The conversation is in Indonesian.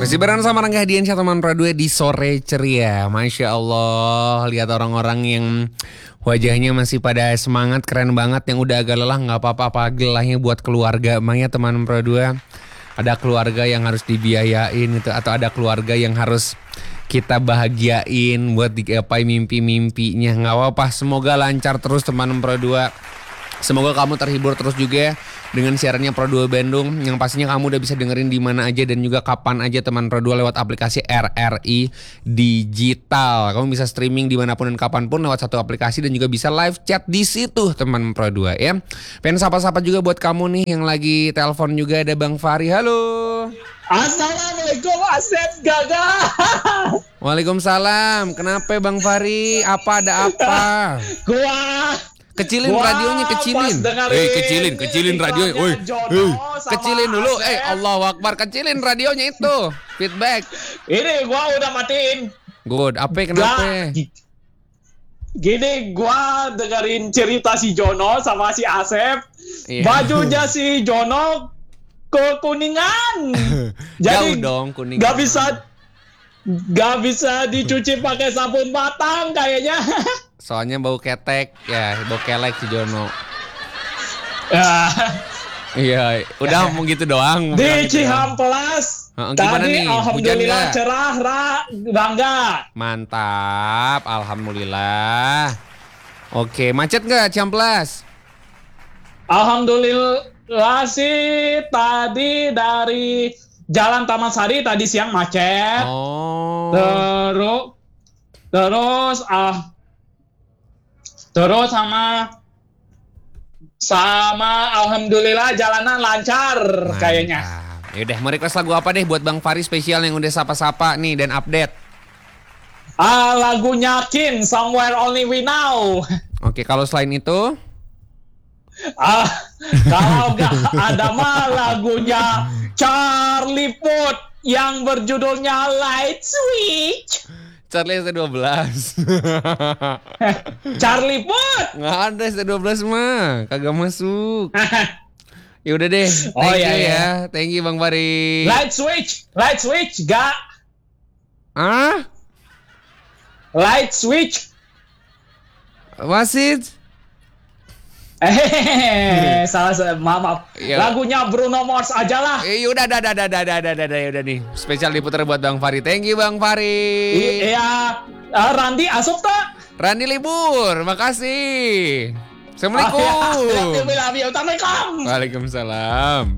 Masih bareng sama Rangga Hadiansyah teman Pro 2 di sore ceria. Masya Allah, lihat orang-orang yang wajahnya masih pada semangat, keren banget. Yang udah agak lelah nggak apa-apa, gelahnya buat keluarga. Emangnya teman Pro 2 ada keluarga yang harus dibiayain itu, atau ada keluarga yang harus kita bahagiain buat digapai mimpi-mimpinya. Nggak apa-apa, semoga lancar terus teman Pro 2. Semoga kamu terhibur terus juga dengan siarannya Pro 2 Bandung, yang pastinya kamu udah bisa dengerin di mana aja dan juga kapan aja teman Pro 2 lewat aplikasi RRI Digital. Kamu bisa streaming dimanapun dan kapanpun lewat satu aplikasi dan juga bisa live chat di situ teman Pro 2 ya. Pengen sapa-sapa juga buat kamu nih yang lagi telepon juga, ada Bang Fahri. Halo. Assalamualaikum Asep Gaga. Waalaikumsalam. Kenapa Bang Fahri? Apa ada apa? Kecilin radionya, kecilin. Kecilin radionya. Woi. Kecilin dulu. Allahu Akbar, kecilin radionya itu. Feedback. Ini gua udah matiin. Good. Kenapa? Gini, gua dengerin cerita si Jono sama si Asep. Iya. Bajunya si Jono kekuningan. Jauh Jadi dong kuningan. Gak bisa dicuci pakai sabun batang kayaknya. Soalnya bau ketek, ya bau kelek si Jono. Iya, udah mau gitu doang. Di Cihampelas. Gimana nih? Tadi alhamdulillah cerah, Bangga. Mantap, alhamdulillah. Oke, macet nggak Cihampelas? Alhamdulillah sih tadi dari Jalan Taman Sari tadi siang macet. Oh. Terus sama alhamdulillah jalanan lancar. Mantap. Kayaknya. Yaudah, mau request lagu apa deh buat Bang Fahri spesial yang udah sapa-sapa nih dan update? Lagunya Kin, Somewhere Only We Know. Oke, kalau selain itu? Kalau nggak ada mah lagunya Charlie Puth yang berjudulnya Light Switch. Charlie ST12. Charlie Puth. Nggak ada ST12 mah, kagak masuk. Ya udah deh, thank you ya. Thank you Bang Fahri. Light Switch, gak? Light Switch. Wasit. Salah, maaf. Ya. Lagunya Bruno Mars aja lah. Udah nih. Spesial diputar buat Bang Fahri. Thank you Bang Fahri. Iya. Randi asup tak? Randi libur. Makasih. Assalamualaikum. Waalaikumsalam. Waalaikumsalam.